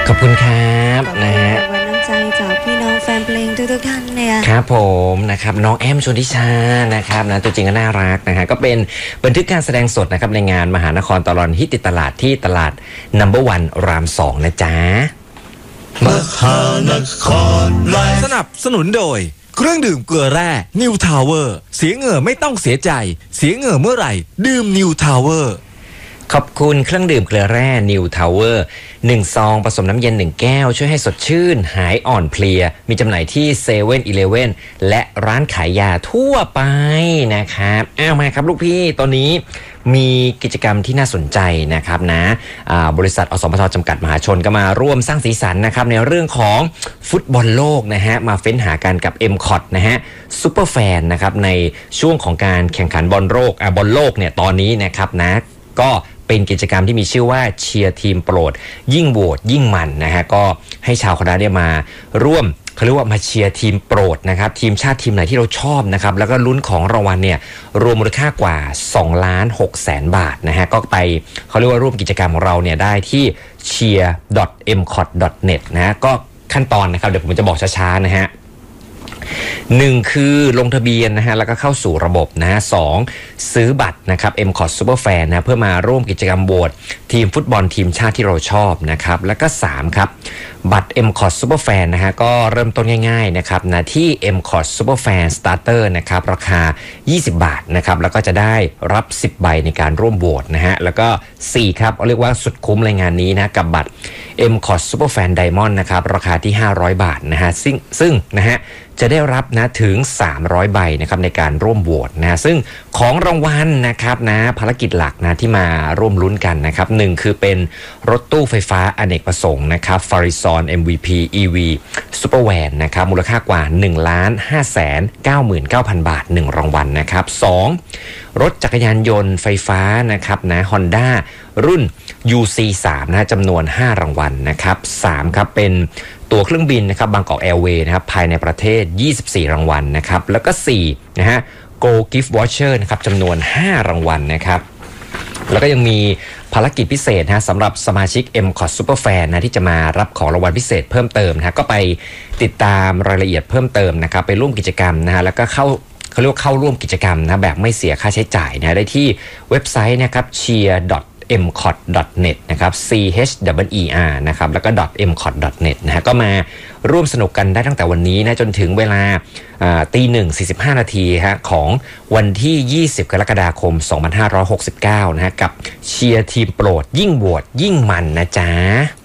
ขอบคุณครับนะฮะวันน้ำใจจากพี่น้องแฟนเพลงทุกท่านเนี่ยครับผมนะครับน้องแอมชลทิชานะครับนะตัวจริงก็น่ารักนะฮะก็เป็นบันทึกการแสดงสดนะครับในงานมหานครตลอดฮิตติดตลาดที่ตลาดNo.1ราม2นะจ๊ะมหานครไลฟ์สนับสนุนโดยเครื่องดื่มเกลือแร่นิวทาวเวอร์เสียเหงื่อไม่ต้องเสียใจเสียเหงื่อเมื่อไหร่ดื่มนิวทาวเวอร์ขอบคุณเครื่องดื่มเกลือแร่นิวทาวเวอร์1ซองผสมน้ำเย็น1แก้วช่วยให้สดชื่นหายอ่อนเพลียมีจำหน่ายที่เซเว่นอีเลฟเว่นและร้านขายยาทั่วไปนะครับมาครับลูกพี่ตอนนี้มีกิจกรรมที่น่าสนใจนะครับนะบริษัทอสมทจำกัดมหาชนก็มาร่วมสร้างสีสันนะครับในเรื่องของฟุตบอลโลกนะฮะมาเฟ้นหากันกับ MCOT นะฮะซุปเปอร์แฟนนะครับในช่วงของการแข่งขันบอลโลกเนี่ยตอนนี้นะครับนะก็เป็นกิจกรรมที่มีชื่อว่าเชียร์ทีมโปรดยิ่งโหวตยิ่งมันนะฮะก็ให้ชาวคณะได้มาร่วมเขาเรียกว่ามาเชียร์ทีมโปรดนะครับทีมชาติทีมไหนที่เราชอบนะครับแล้วก็ลุ้นของรางวัลเนี่ยรวมมูลค่ากว่า 2,600,000 บาทนะฮะก็ไปเขาเรียกว่าร่วมกิจกรรมของเราเนี่ยได้ที่ cheer.mcot.net นะฮะก็ขั้นตอนนะครับเดี๋ยวผมจะบอกช้าๆนะฮะ1คือลงทะเบียนนะฮะแล้วก็เข้าสู่ระบบนะฮะ2ซื้อบัตรนะครับ MCOT Superfan นะเพื่อมาร่วมกิจกรรมโหวตทีมฟุตบอลทีมชาติที่เราชอบนะครับแล้วก็3ครับบัตร MCOT Superfan นะฮะก็เริ่มต้นง่ายๆนะครับนะที่ MCOT Superfan Starter นะครับราคา20 บาทนะครับแล้วก็จะได้รับ10ใบในการร่วมโหวตนะฮะแล้วก็4ครับเรียกว่าสุดคุ้มรายงานนี้นะกับบัตร MCOT Superfan Diamond นะครับราคาที่500 บาทนะฮะซึ่งนะฮะจะได้รับนะถึง300ใบนะครับในการร่วมโหวตนะซึ่งของรางวัลนะครับนะภารกิจหลักนะที่มาร่วมลุ้นกันนะครับ1คือเป็นรถตู้ไฟฟ้าอเนกประสงค์นะครับ Farizon MVP EV Supervan นะครับมูลค่ากว่า 1,599,000 บาท1รางวัลนะครับ2รถจักรยานยนต์ไฟฟ้านะครับนะ Honda รุ่น UC3 นะจำนวน5รางวัลนะครับ3ครับเป็นตัวเครื่องบินนะครับบางกอกแอร์เวย์นะครับภายในประเทศ24รางวัลนะครับแล้วก็4นะฮะ Go Gift Voucher นะครับจำนวน5รางวัลนะครับแล้วก็ยังมีภารกิจพิเศษนะสำหรับสมาชิก MCOT Superfan นะที่จะมารับของรางวัลพิเศษเพิ่มเติมนะก็ไปติดตามรายละเอียดเพิ่มเติมนะครับไปร่วมกิจกรรมนะฮะแล้วก็เขาเรียกว่าเข้าร่วมกิจกรรมนะแบบไม่เสียค่าใช้จ่ายนะได้ที่เว็บไซต์นะครับ cheer.mcot.net นะครับ cheer นะครับแล้วก็ .mcot.net นะฮะก็มาร่วมสนุกกันได้ตั้งแต่วันนี้นะจนถึงเวลา1:45 นาทีฮะของวันที่20กรกฎาคม2569นะฮะกับเชียร์ทีมโปรดยิ่งโหวตยิ่งมันนะจ๊ะ